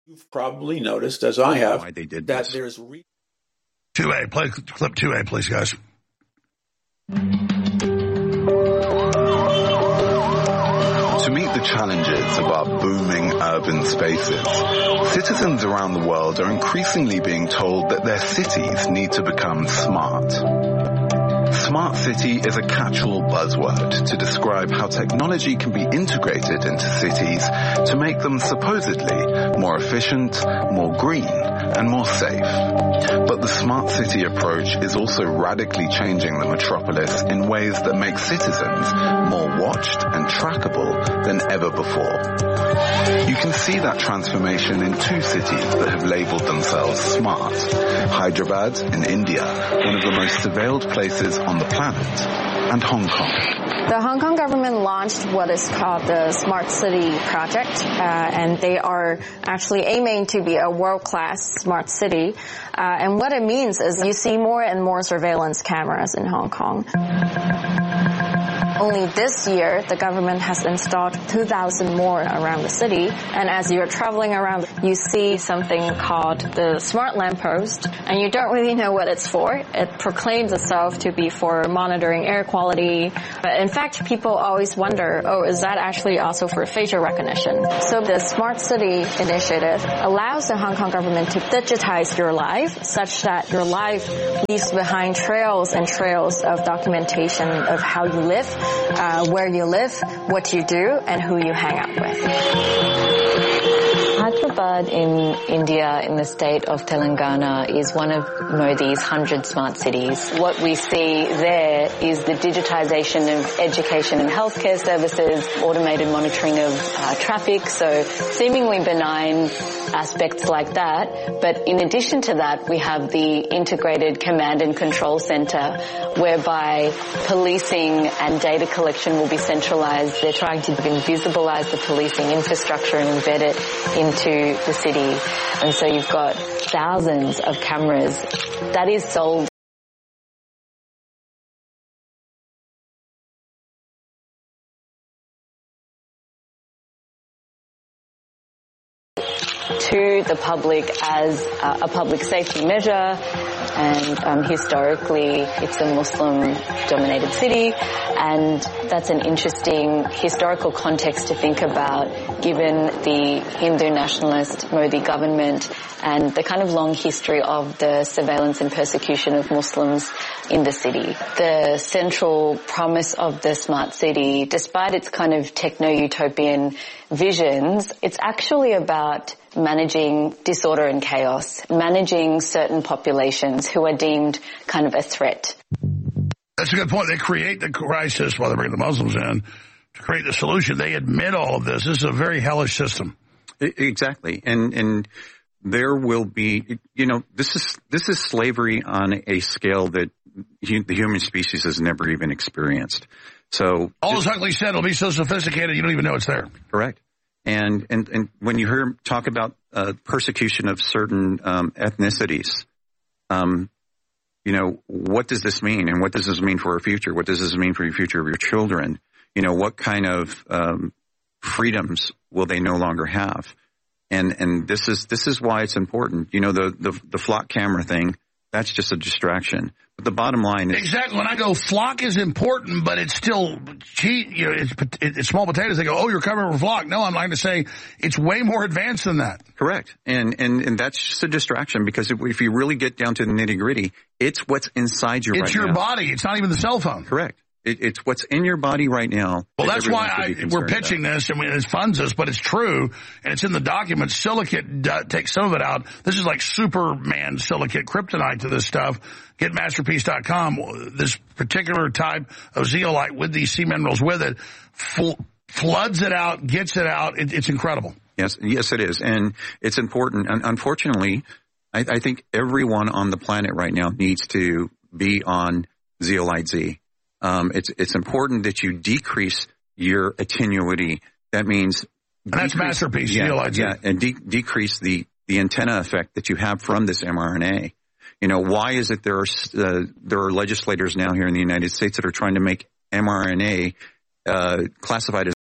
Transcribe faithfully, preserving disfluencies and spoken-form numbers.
You've probably noticed, as I have, why they did that this. there's re- two A, play clip two A, please, guys. To meet the challenges of our booming urban spaces, citizens around the world are increasingly being told that their cities need to become smart. Smart city is a catch-all buzzword to describe how technology can be integrated into cities to make them supposedly more efficient, more green, and more safe. But the smart city approach is also radically changing the metropolis in ways that make citizens more watched and trackable than ever before. You can see that transformation in two cities that have labeled themselves smart. Hyderabad in India, one of the most surveilled places on the planet, and Hong Kong. The Hong Kong government launched what is called the Smart City Project, uh, and they are actually aiming to be a world-class smart city. Uh, and what it means is you see more and more surveillance cameras in Hong Kong. Only this year, the government has installed two thousand more around the city. And as you're traveling around, you see something called the Smart Lamppost, and you don't really know what it's for. It proclaims itself to be for monitoring air quality. But in fact, people always wonder, oh, is that actually also for facial recognition? So the Smart City initiative allows the Hong Kong government to digitize your life such that your life leaves behind trails and trails of documentation of how you live, Uh, where you live, what you do, and who you hang out with. Hyderabad in India, in the state of Telangana, is one of Modi's one hundred smart cities. What we see there is the digitization of education and healthcare services, automated monitoring of uh, traffic, so seemingly benign aspects like that. But in addition to that, we have the integrated command and control center, whereby policing and data collection will be centralized. They're trying to invisibilize the policing infrastructure and embed it into the city. And so you've got thousands of cameras that is sold. To the public as uh, a public safety measure, and um, historically it's a Muslim-dominated city, and that's an interesting historical context to think about given the Hindu nationalist Modi government and the kind of long history of the surveillance and persecution of Muslims in the city. The central promise of the smart city, despite its kind of techno-utopian visions, it's actually about managing disorder and chaos, managing certain populations who are deemed kind of a threat. That's a good point. They create the crisis while they bring the Muslims in to create the solution. They admit all of this. This is a very hellish system. Exactly. And, and there will be, you know, this is, this is slavery on a scale that the human species has never even experienced. So all as Huxley said, it'll be so sophisticated you don't even know it's there. Correct. And, and, and when you hear him talk about uh, persecution of certain um, ethnicities, um, you know, what does this mean? And what does this mean for our future? What does this mean for the future of your children? You know, what kind of um, freedoms will they no longer have? And and this is this is why it's important. You know, the, the, the flock camera thing, that's just a distraction. But the bottom line is... Exactly. When I go, flock is important, but it's still cheap. You know, it's, it's small potatoes. They go, oh, you're covering for flock. No, I'm like to say it's way more advanced than that. Correct. And and, and that's just a distraction, because if, if you really get down to the nitty-gritty, it's what's inside you right now. It's your body. It's not even the cell phone. Correct. It, it's what's in your body right now. Well, that that's why I, we're pitching about. this, and it funds us, but it's true, and it's in the documents. Silicate uh, takes some of it out. This is like Superman silicate kryptonite to this stuff. Get masterpiece dot com. This particular type of zeolite with these sea minerals with it fl- floods it out, gets it out. It, it's incredible. Yes, yes, it is, and it's important. And unfortunately, I, I think everyone on the planet right now needs to be on Zeolite Z. Um, it's it's important that you decrease your attenuity. That means and that's decrease, masterpiece. Yeah, Zeolite Z. yeah, and de- decrease the the antenna effect that you have from this mRNA. You know, why is it there are uh, there are legislators now here in the United States that are trying to make mRNA uh, classified as